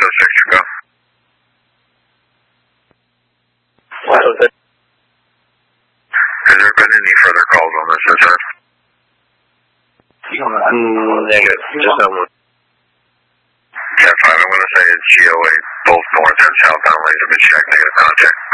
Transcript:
606 to go. What was it? Has there been any further calls on this incident? Negative. Just that one. 10-5, I'm going to say it's GO8, both north and southbound lanes have been checked, negative contact.